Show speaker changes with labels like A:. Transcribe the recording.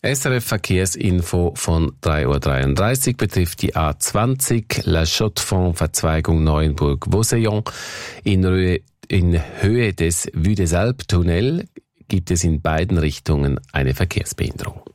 A: SRF Verkehrsinfo von 3.33 Uhr betrifft die A20 La Chaux-de-Fonds Verzweigung Neuenburg-Vauseillon. In Höhe des Vue des Alpes Tunnel gibt es in beiden Richtungen eine Verkehrsbehinderung.